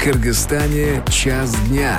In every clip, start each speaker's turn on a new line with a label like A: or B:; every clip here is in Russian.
A: Кыргызстане час дня.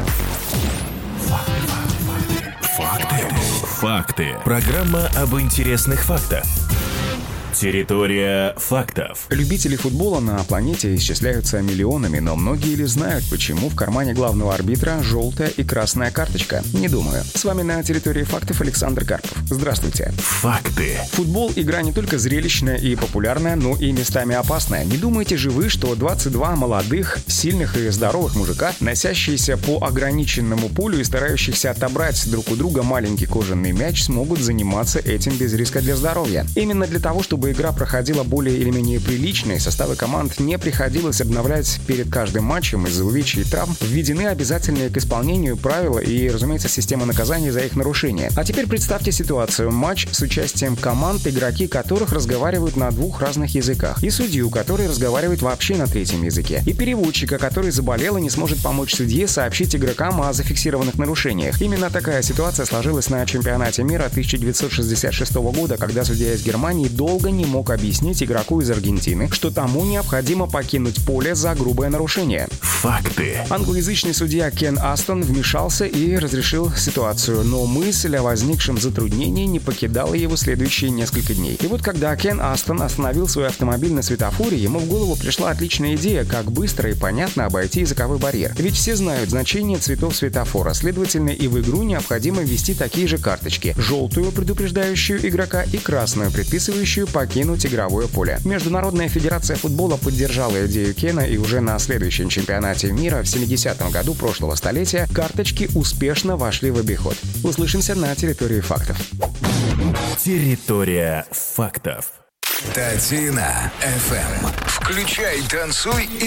B: Факты. Программа об интересных фактах. Территория фактов.
C: Любители футбола на планете исчисляются миллионами, но многие ли знают, почему в кармане главного арбитра желтая и красная карточка? Не думаю. С вами на территории фактов Александр Карпов. Здравствуйте.
B: Факты.
C: Футбол – игра не только зрелищная и популярная, но и местами опасная. Не думаете же вы, что 22 молодых, сильных и здоровых мужика, носящиеся по ограниченному полю и старающихся отобрать друг у друга маленький кожаный мяч, смогут заниматься этим без риска для здоровья? Именно для того, чтобы игра проходила более или менее прилично и составы команд не приходилось обновлять перед каждым матчем из-за увечий и травм, введены обязательные к исполнению правила и, разумеется, система наказаний за их нарушение. А теперь представьте ситуацию. Матч с участием команд, игроки которых разговаривают на двух разных языках, и судью, который разговаривает вообще на третьем языке, и переводчика, который заболел и не сможет помочь судье сообщить игрокам о зафиксированных нарушениях. Именно такая ситуация сложилась на чемпионате мира 1966 года, когда судья из Германии долго не мог объяснить игроку из Аргентины, что тому необходимо покинуть поле за грубое нарушение.
B: Факты.
C: Англоязычный судья Кен Астон вмешался и разрешил ситуацию, но мысль о возникшем затруднении не покидала его следующие несколько дней. И вот когда Кен Астон остановил свой автомобиль на светофоре, ему в голову пришла отличная идея, как быстро и понятно обойти языковой барьер. Ведь все знают значение цветов светофора, следовательно, и в игру необходимо ввести такие же карточки: желтую, предупреждающую игрока, и красную, предписывающую покинуть игровое поле. Международная федерация футбола поддержала идею Кена, и уже на следующем чемпионате мира в 70-м году прошлого столетия карточки успешно вошли в обиход. Услышимся на территории фактов.
B: Территория фактов.
A: Татина FM. Включай, танцуй и